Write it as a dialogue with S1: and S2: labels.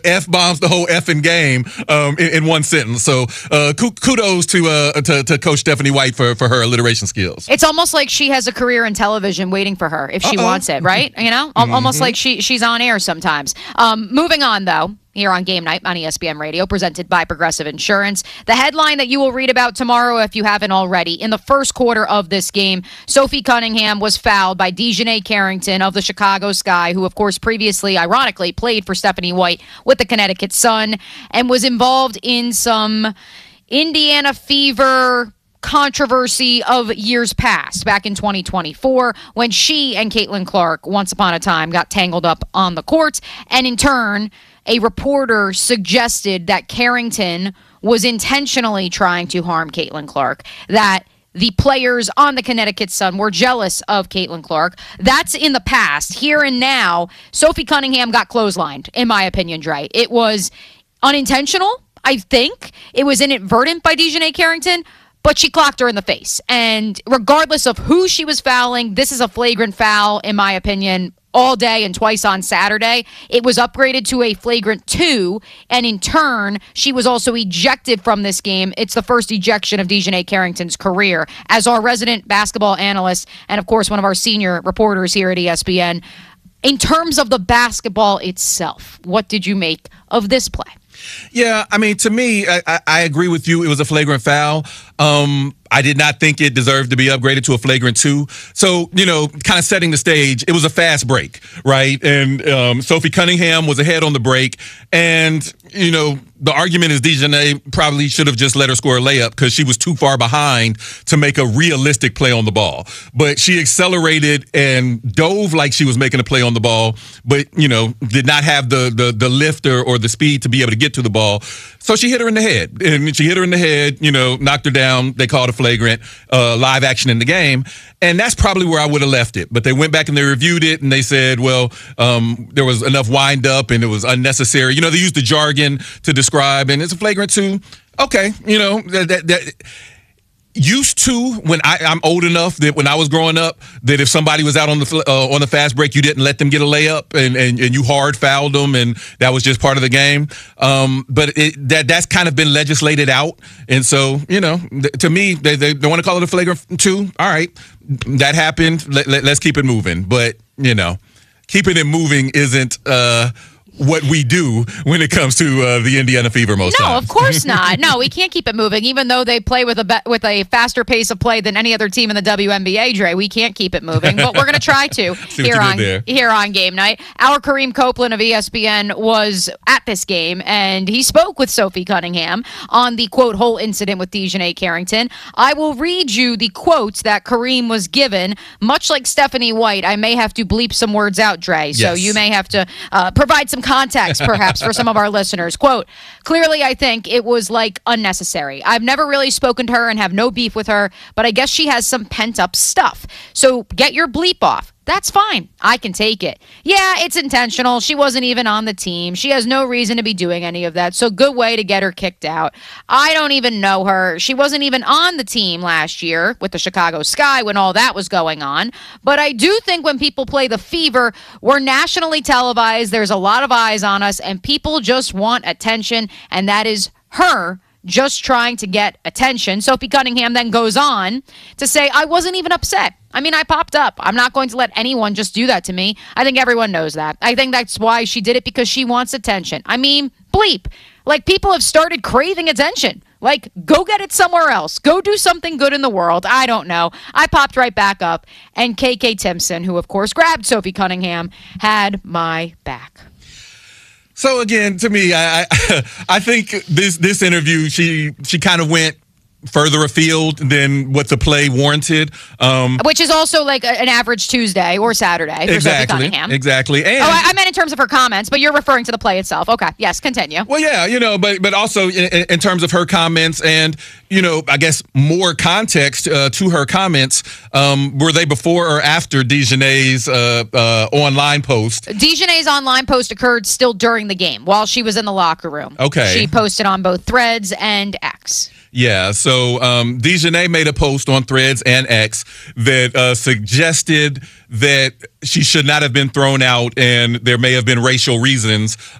S1: F-bombs the whole effing game in one sentence. So kudos to Coach Stephanie White for her alliteration skills.
S2: It's almost like she has a career in television waiting for her if she wants it, right? You know, almost like she's on air sometimes. Moving on, though. Here on Game Night on ESPN Radio, presented by Progressive Insurance. The headline that you will read about tomorrow, if you haven't already, in the first quarter of this game, Sophie Cunningham was fouled by DiJonai Carrington of the Chicago Sky, who, of course, previously, ironically, played for Stephanie White with the Connecticut Sun and was involved in some Indiana Fever controversy of years past, back in 2024, when she and Caitlin Clark, once upon a time, got tangled up on the court, and in turn, a reporter suggested that Carrington was intentionally trying to harm Caitlin Clark, that the players on the Connecticut Sun were jealous of Caitlin Clark. That's in the past. Here and now, Sophie Cunningham got clotheslined, in my opinion, Dre. It was unintentional, I think. It was inadvertent by DiJonai Carrington, but she clocked her in the face. And regardless of who she was fouling, this is a flagrant foul, in my opinion, all day and twice on Saturday. It was upgraded to a flagrant 2, and in turn, she was also ejected from this game. It's the first ejection of DiJonai Carrington's career. As our resident basketball analyst, and of course one of our senior reporters here at ESPN, in terms of the basketball itself, what did you make of this play?
S1: Yeah, I mean, to me, I agree with you. It was a flagrant foul. I did not think it deserved to be upgraded to a flagrant 2. So, kind of setting the stage, it was a fast break, right? And Sophie Cunningham was ahead on the break. And, the argument is DiJonai probably should have just let her score a layup because she was too far behind to make a realistic play on the ball. But she accelerated and dove like she was making a play on the ball, but, did not have the lift or the speed to be able to get to the ball. So she hit her in the head. And she hit her in the head, knocked her down. They called it flagrant, live action in the game. And that's probably where I would have left it. But they went back and they reviewed it and they said, well, there was enough wind up and it was unnecessary. They used the jargon to describe, and it's a flagrant 2. Okay, that used to, when I'm old enough that when I was growing up, that if somebody was out on the fast break, you didn't let them get a layup and you hard fouled them, and that was just part of the game. But that's kind of been legislated out, and so to me, they want to call it a flagrant 2. All right, that happened. Let's keep it moving. But keeping it moving isn't what we do when it comes to the Indiana Fever most times.
S2: No, of course not. No, we can't keep it moving, even though they play with a faster pace of play than any other team in the WNBA, Dre. We can't keep it moving, but we're going to try to here on Game Night. Our Kareem Copeland of ESPN was at this game, and he spoke with Sophie Cunningham on the, quote, whole incident with DiJonai Carrington. I will read you the quotes that Kareem was given. Much like Stephanie White, I may have to bleep some words out, Dre, so you may have to provide some context, perhaps, for some of our listeners. Quote, clearly, I think it was, unnecessary. I've never really spoken to her and have no beef with her, but I guess she has some pent-up stuff. So get your bleep off. That's fine. I can take it. Yeah, it's intentional. She wasn't even on the team. She has no reason to be doing any of that. So good way to get her kicked out. I don't even know her. She wasn't even on the team last year with the Chicago Sky when all that was going on. But I do think when people play the Fever, we're nationally televised. There's a lot of eyes on us, and people just want attention, and that is her just trying to get attention. Sophie Cunningham then goes on to say, I wasn't even upset. I mean, I popped up. I'm not going to let anyone just do that to me. I think everyone knows that. I think that's why she did it, because she wants attention. I mean, bleep. People have started craving attention. Go get it somewhere else. Go do something good in the world. I don't know. I popped right back up. And KK Timpson, who, of course, grabbed Sophie Cunningham, had my back.
S1: So again, to me, I think this interview, she kind of went further afield than what the play warranted.
S2: Which is also an average Tuesday or Saturday for Sophie Cunningham.
S1: Exactly. And
S2: I meant in terms of her comments, but you're referring to the play itself. Okay. Yes, continue.
S1: Well, yeah, but also in terms of her comments and, I guess more context to her comments, were they before or after DiJonai's online post?
S2: DiJonai's online post occurred still during the game while she was in the locker room.
S1: Okay.
S2: She posted on both Threads and X.
S1: Yeah, so DiJonai made a post on Threads and X that suggested that she should not have been thrown out and there may have been racial reasons